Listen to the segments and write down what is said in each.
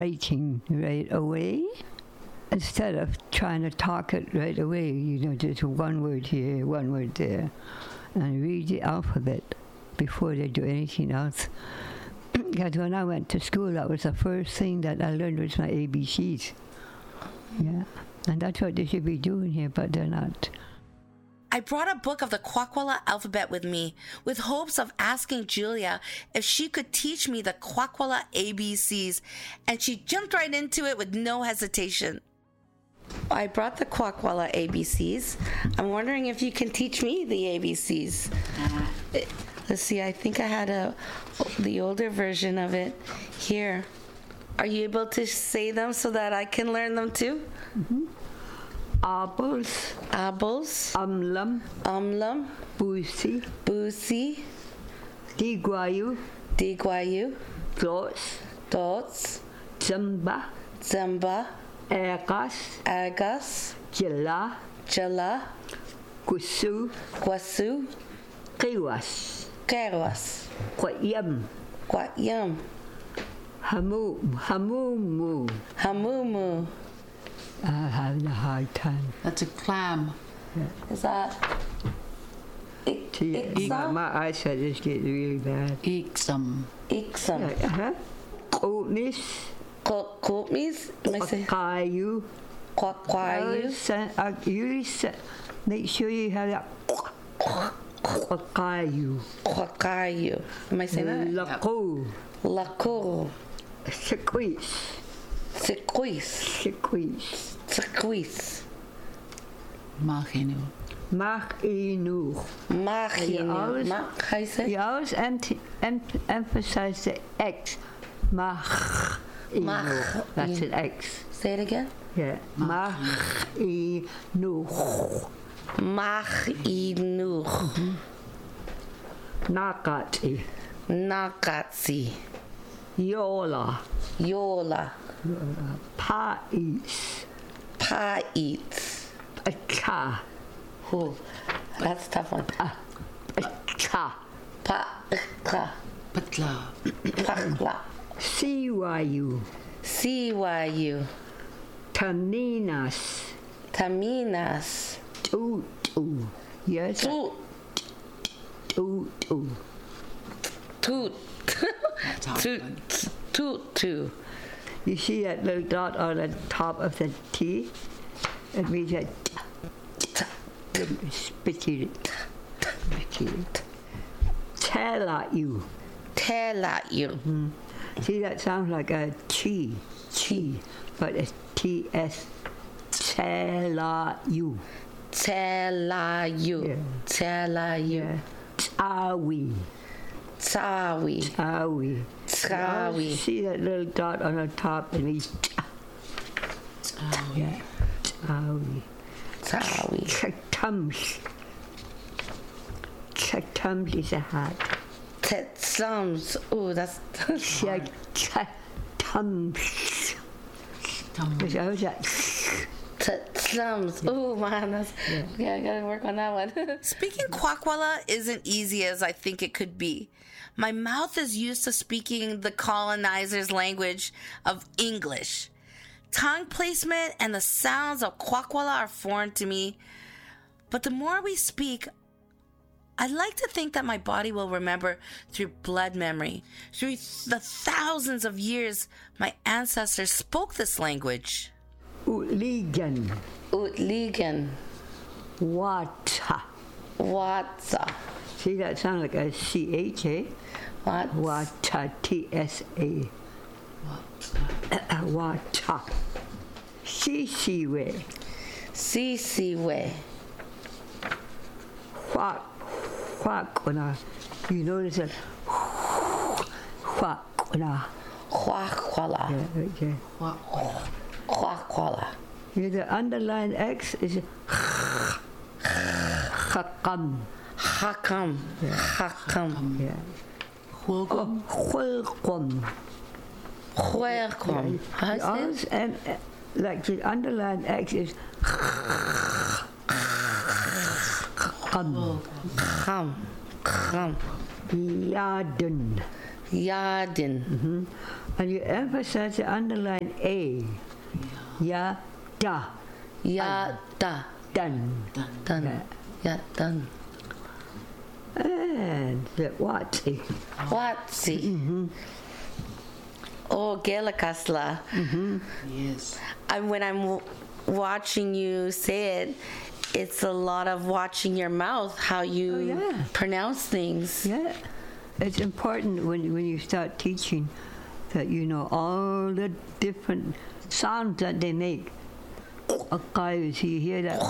writing right away. Instead of trying to talk it right away, just one word here, one word there, and read the alphabet before they do anything else. Because when I went to school, that was the first thing that I learned was my ABCs. Yeah, and that's what they should be doing here, but they're not. I brought a book of the Kwakwala alphabet with me, with hopes of asking Julia if she could teach me the Kwakwala ABCs, and she jumped right into it with no hesitation. I brought the Kwakwala ABCs. I'm wondering if you can teach me the ABCs. Let's see, I think I had the older version of it here. Are you able to say them so that I can learn them too? Mm-hmm. Apples. Apples. Amlam. Amlam. Busi. Busi. Digwayu. Digwayu. Dots. Dots. Zamba. Zamba. Agas. Agas. Jala. Jala. Gusu. Guasu. Kiwas. Keras. Quayam. Quayam. Hamumu. Hamumu. I'm having a hard time. That's a clam. Yeah. Is that my eyesight is getting really bad. Iksam. Iksam. Uh-huh. Oatmeal. Koopmies? Quakayu. Quakayu. Make sure you have that. Quakayu. Quakayu. Am I saying that? Lako. Lako. Sequis. Sequis. Sequis. Sequis. Machinu. Machinu. Machinu. How you say? You always emphasize the X. Mach. That's an X. Say it again. Yeah. Machinu. Machinu. Nakati. Nakatsi. Yola. Yola. Pais. Pais. Pacha. Ooh, that's a tough one. Pacha. Pacha. Patla. Pakla. CYU. CYU. Taminas. Taminas. Tutu. Yes. Tutu. Toot. Toot. You see that little dot on the top of the T? It means that spitty it. Tell-you. Tell-you. Mm-hmm. See, that sounds like a chi, but it's T-S. Tell-you. Tell-you. Yeah. Tell-you. Tawi. Tawi. Tawi. Tawi. See that little dot on the top? It means Tawi. Yeah. Tawi. Tawi. Chektums. Chektums is a hat. Tetsums. Oh, that's. Chektums. Which I was at. Tetsums. Oh, man. That's, yeah, I gotta work on that one. Speaking Kwakwala isn't easy as I think it could be. My mouth is used to speaking the colonizers' language of English. Tongue placement and the sounds of Kwakwala are foreign to me. But the more we speak, I'd like to think that my body will remember through blood memory, through the thousands of years my ancestors spoke this language. Utligan. Utligan. Wata. Wata. See, that sounds like a CH, eh? What? Wata. T-S-A. Wata. Sisiwe. Sisiwe. Kwakwana. You notice that? Kwakwana. Kwakwala. Yeah, okay. Kwakwala. Yeah, the underlined X is Hakam. Hakam. Hakam. Yeah. Welcome. Welcome. Welcome. Yours and like the underlined X is Kham. Kham. Laden. Yadin. And you emphasize the underline A. Ya, da, Yada. done. Done. Yadan. And the Watsi. Watsi. Oh, Gelakasla. Yes. When I'm watching you say it, it's a lot of watching your mouth, how you pronounce things. Yeah. It's important when you start teaching that you know all the different sounds that they make. Akayu, so you hear that?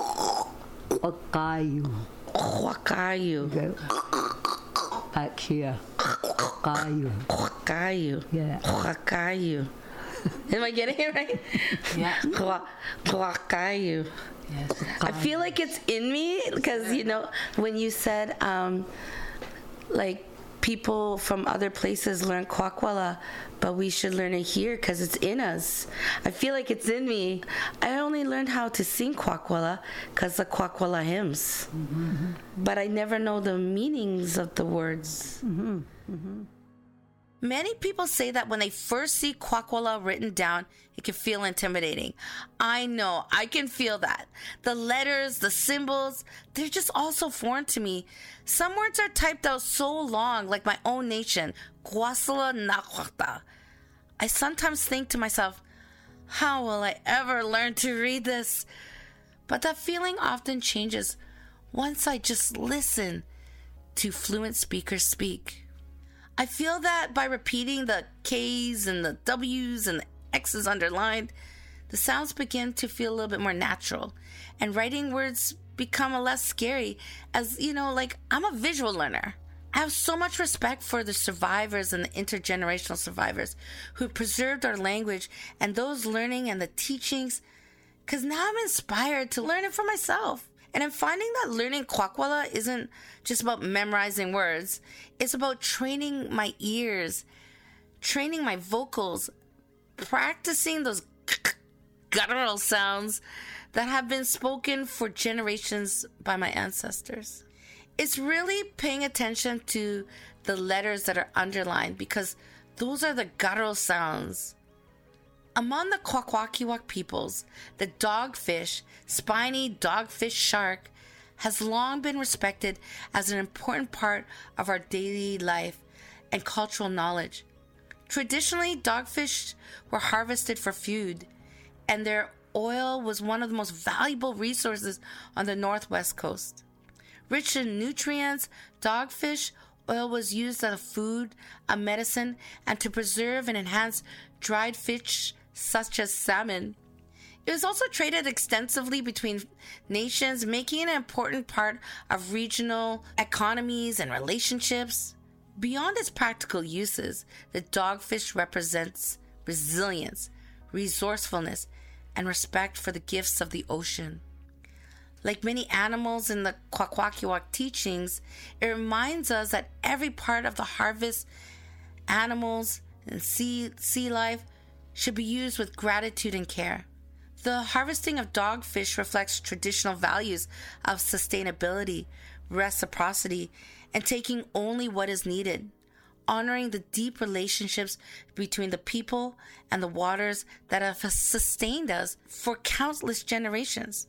Akayu. Wakayu. Back here. Akayu. Wakayu. Yeah. Wakayu. Am I getting it right? Yeah. Wakayu. Yes. I feel like it's in me because, you know, when you said, like, people from other places learn Kwakwala, but we should learn it here because it's in us. I feel like it's in me. I only learned how to sing Kwakwala because the Kwakwala hymns. But I never know the meanings of the words. Many people say that when they first see Kwakwala written down, it can feel intimidating. I know, I can feel that. The letters, the symbols, they're just all so foreign to me. Some words are typed out so long, like my own nation, Kwasala Nakwakta. I sometimes think to myself, how will I ever learn to read this? But that feeling often changes once I just listen to fluent speakers speak. I feel that by repeating the K's and the W's and the X's underlined, the sounds begin to feel a little bit more natural, and writing words become less scary as, you know, like, I'm a visual learner. I have so much respect for the survivors and the intergenerational survivors who preserved our language and those learning and the teachings, because now I'm inspired to learn it for myself. And I'm finding that learning Kwakwala isn't just about memorizing words. It's about training my ears, training my vocals, practicing those guttural sounds that have been spoken for generations by my ancestors. It's really paying attention to the letters that are underlined because those are the guttural sounds. Among the Kwakwakiwak peoples, the dogfish, spiny dogfish shark, has long been respected as an important part of our daily life and cultural knowledge. Traditionally, dogfish were harvested for food, and their oil was one of the most valuable resources on the northwest coast. Rich in nutrients, dogfish oil was used as a food, a medicine, and to preserve and enhance dried fish such as salmon. It was also traded extensively between nations, making it an important part of regional economies and relationships. Beyond its practical uses, the dogfish represents resilience, resourcefulness, and respect for the gifts of the ocean. Like many animals in the Kwakwakiwak teachings, it reminds us that every part of the harvest, animals, and sea life should be used with gratitude and care. The harvesting of dogfish reflects traditional values of sustainability, reciprocity, and taking only what is needed, honoring the deep relationships between the people and the waters that have sustained us for countless generations.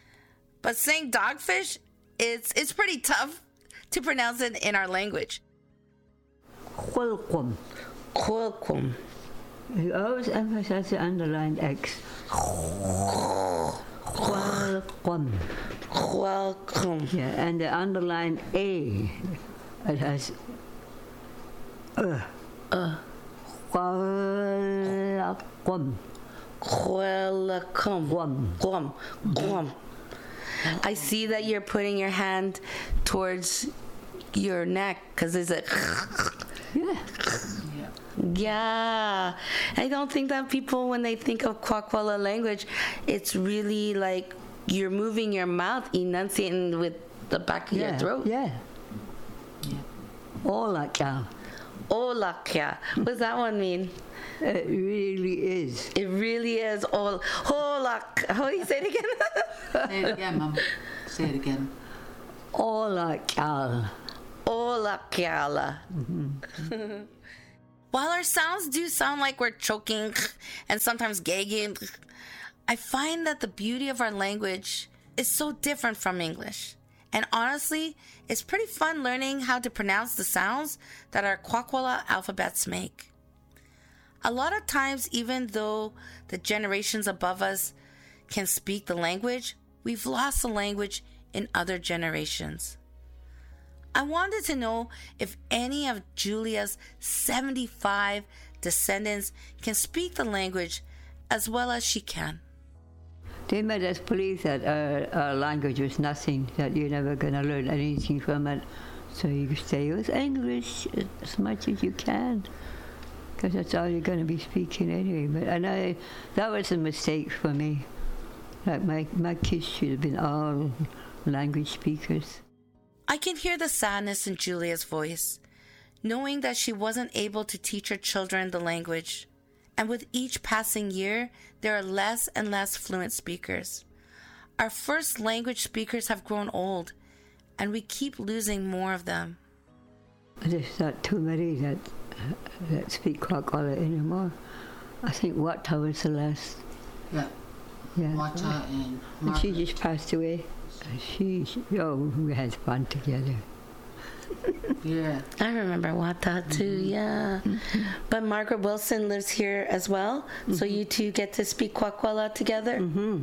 But saying dogfish, it's pretty tough to pronounce it in our language. Welcome. Welcome. You always emphasize the underlined X. Welcome. Welcome. Yeah, and the underlined A, it has Welcome. Welcome. Guam. I see that you're putting your hand towards your neck because it's a... Yeah. Yeah. I don't think that people, when they think of Kwakwala language, it's really like you're moving your mouth, enunciating with the back of your throat. Yeah. Olaka. Olakya. What does that one mean? It really is. It really is. Olak. How do you say it again? Say it again, Mum. Say it again. Olaka. Ola kiala. While our sounds do sound like we're choking and sometimes gagging, I find that the beauty of our language is so different from English. And honestly, it's pretty fun learning how to pronounce the sounds that our Kwakwala alphabets make. A lot of times, even though the generations above us can speak the language, we've lost the language in other generations. I wanted to know if any of Julia's 75 descendants can speak the language as well as she can. They made us believe that our language was nothing, that you're never going to learn anything from it. So you stay with English as much as you can, because that's all you're going to be speaking anyway. But that was a mistake for me. Like my kids should have been all language speakers. I can hear the sadness in Julia's voice, knowing that she wasn't able to teach her children the language. And with each passing year, there are less and less fluent speakers. Our first language speakers have grown old, and we keep losing more of them. There's not too many that speak Kwakwala anymore. I think Wata was the last. Yeah. Wata and Margaret. She just passed away. We had fun together. Yeah. I remember Wata too, yeah. But Margaret Wilson lives here as well, so you two get to speak Kwakwala together?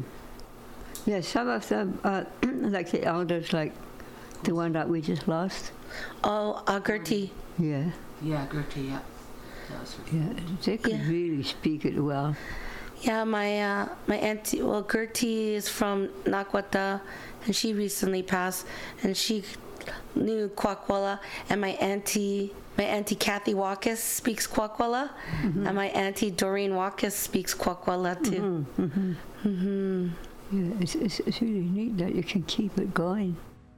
Yeah, some of them, like the elders, like the one that we just lost. Oh, Gertie. Yeah. Yeah, Gertie, yeah. That was her. Yeah, they could really speak it well. Yeah, my auntie, Gertie is from Nakwata, and she recently passed, and she knew Kwakwala, and my auntie Kathy Wakas speaks Kwakwala, and my auntie Doreen Wakas speaks Kwakwala too. Yeah, it's really neat that you can keep it going.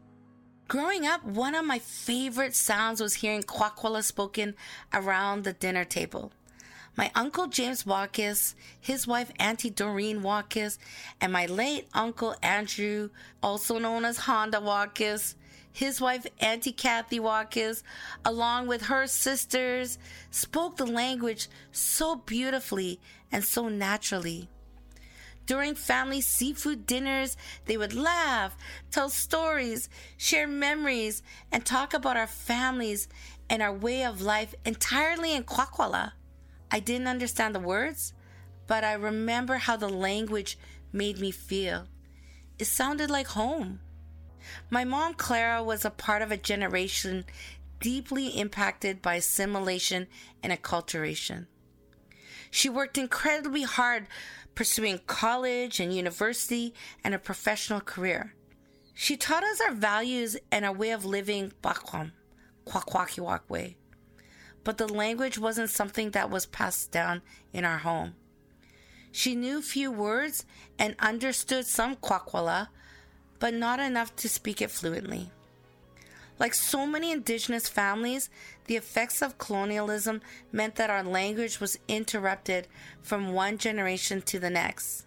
Growing up, one of my favorite sounds was hearing Kwakwala spoken around the dinner table. My uncle James Wakas, his wife Auntie Doreen Wakas, and my late uncle Andrew, also known as Honda Wakas, his wife Auntie Kathy Wakas, along with her sisters, spoke the language so beautifully and so naturally. During family seafood dinners, they would laugh, tell stories, share memories, and talk about our families and our way of life entirely in Kwakwala. I didn't understand the words, but I remember how the language made me feel. It sounded like home. My mom, Clara, was a part of a generation deeply impacted by assimilation and acculturation. She worked incredibly hard pursuing college and university and a professional career. She taught us our values and our way of living Bakwam, Kwakwakiwak way. But the language wasn't something that was passed down in our home. She knew few words and understood some Kwakwala, but not enough to speak it fluently. Like so many indigenous families, the effects of colonialism meant that our language was interrupted from one generation to the next.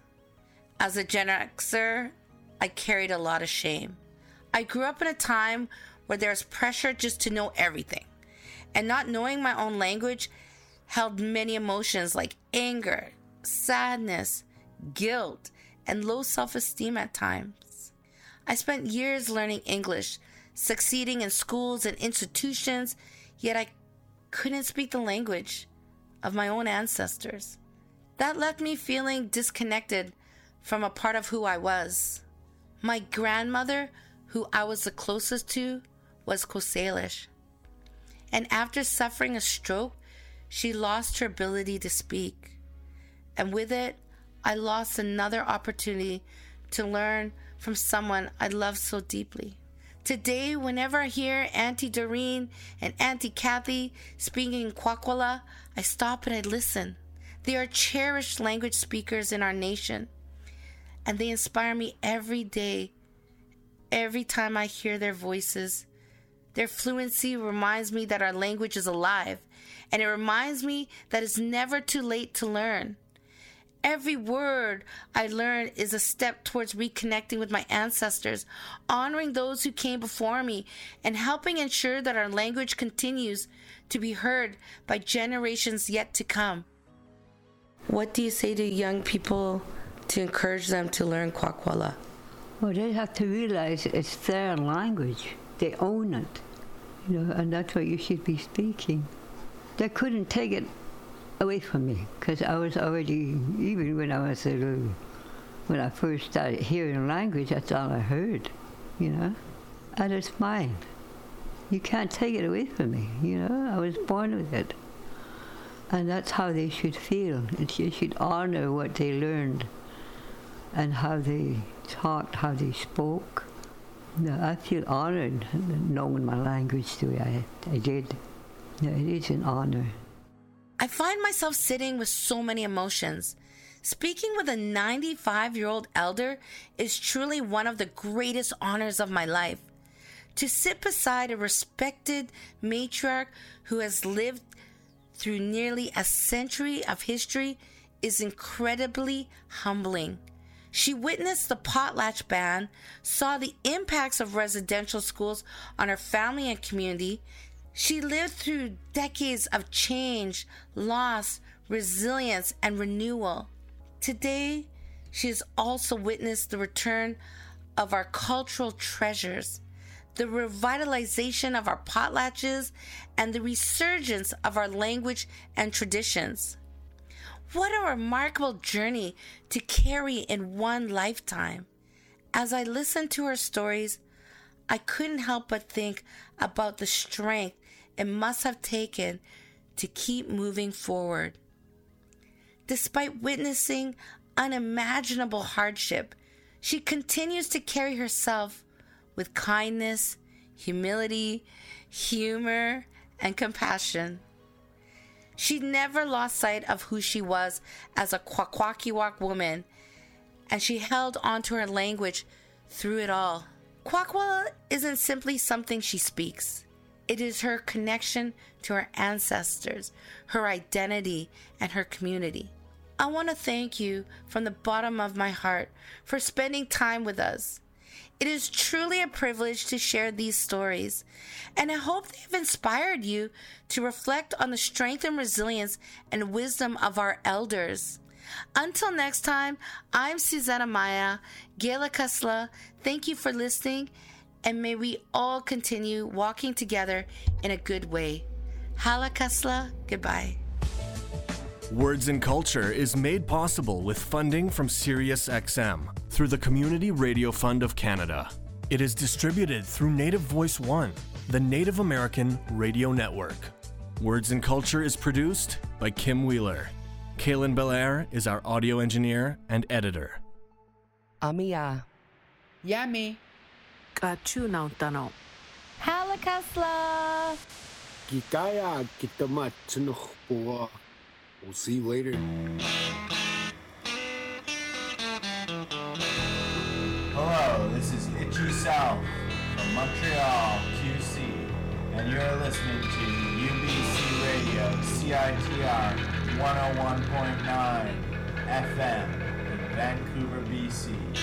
As a Gen Xer, I carried a lot of shame. I grew up in a time where there was pressure just to know everything. And not knowing my own language held many emotions like anger, sadness, guilt, and low self-esteem at times. I spent years learning English, succeeding in schools and institutions, yet I couldn't speak the language of my own ancestors. That left me feeling disconnected from a part of who I was. My grandmother, who I was the closest to, was Kosalish. And after suffering a stroke, she lost her ability to speak. And with it, I lost another opportunity to learn from someone I love so deeply. Today, whenever I hear Auntie Doreen and Auntie Kathy speaking Kwakwala, I stop and I listen. They are cherished language speakers in our nation, and they inspire me every day, every time I hear their voices. Their fluency reminds me that our language is alive, and it reminds me that it's never too late to learn. Every word I learn is a step towards reconnecting with my ancestors, honoring those who came before me, and helping ensure that our language continues to be heard by generations yet to come. What do you say to young people to encourage them to learn Kwakwala? Well, they have to realize it's their language. They own it, and that's what you should be speaking. They couldn't take it away from me, because I was already, even when I was when I first started hearing language, that's all I heard, and it's mine. You can't take it away from me, I was born with it. And that's how they should feel. They should honor what they learned and how they talked, how they spoke. I feel honored knowing my language the way I did. It is an honor. I find myself sitting with so many emotions. Speaking with a 95-year-old elder is truly one of the greatest honors of my life. To sit beside a respected matriarch who has lived through nearly a century of history is incredibly humbling. She witnessed the potlatch ban, saw the impacts of residential schools on her family and community. She lived through decades of change, loss, resilience, and renewal. Today, she has also witnessed the return of our cultural treasures, the revitalization of our potlatches, and the resurgence of our language and traditions. What a remarkable journey to carry in one lifetime. As I listened to her stories, I couldn't help but think about the strength it must have taken to keep moving forward. Despite witnessing unimaginable hardship, she continues to carry herself with kindness, humility, humor, and compassion. She never lost sight of who she was as a Kwakwaka'wakw woman, and she held on to her language through it all. Kwakwala isn't simply something she speaks. It is her connection to her ancestors, her identity, and her community. I want to thank you from the bottom of my heart for spending time with us. It is truly a privilege to share these stories, and I hope they've inspired you to reflect on the strength and resilience and wisdom of our elders. Until next time, I'm Susanna Maya, Gela Kasla. Thank you for listening, and may we all continue walking together in a good way. Hala Kasla, goodbye. Words and Culture is made possible with funding from SiriusXM through the Community Radio Fund of Canada. It is distributed through Native Voice One, the Native American radio network. Words and Culture is produced by Kim Wheeler. Kaylin Belair is our audio engineer and editor. Amiya. Yami. Kachu Nautano. Halakasla. Gikaya kitamat sunukpua. We'll see you later. Hello, this is Itchy South from Montreal, QC, and you're listening to UBC Radio, CITR 101.9 FM in Vancouver, BC.